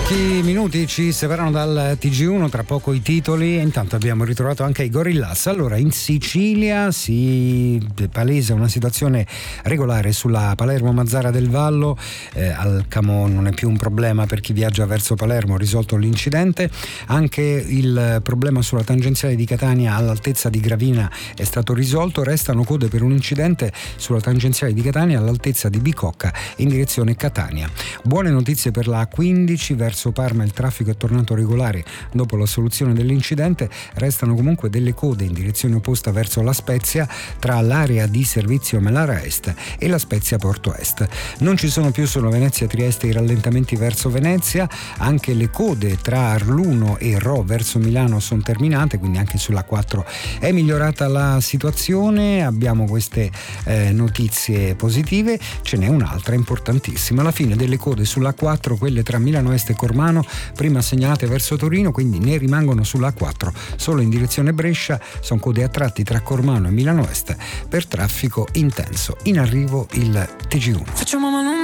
Pochi minuti ci separano dal TG1, tra poco i titoli, e intanto abbiamo ritrovato anche i Gorillaz. Allora, in Sicilia si palesa una situazione regolare sulla Palermo-Mazzara del Vallo, al Camò non è più un problema per chi viaggia verso Palermo, risolto l'incidente. Anche il problema sulla tangenziale di Catania all'altezza di Gravina è stato risolto, restano code per un incidente sulla tangenziale di Catania all'altezza di Bicocca in direzione Catania. Buone notizie per la A15 verso Parma, il traffico è tornato regolare dopo la soluzione dell'incidente. Restano comunque delle code in direzione opposta verso La Spezia tra l'area di servizio Melara Est e La Spezia Porto Est. Non ci sono più solo Venezia Trieste i rallentamenti verso Venezia, anche le code tra Arluno e Rho verso Milano sono terminate, quindi anche sulla 4 è migliorata la situazione. Abbiamo queste notizie positive, ce n'è un'altra importantissima: la fine delle code sulla 4, quelle tra Milano Est e Cormano, prima segnalate verso Torino, quindi ne rimangono sulla 4 solo in direzione Brescia. Sono code a tratti tra Cormano e Milano Est per traffico intenso. In arrivo il TG1.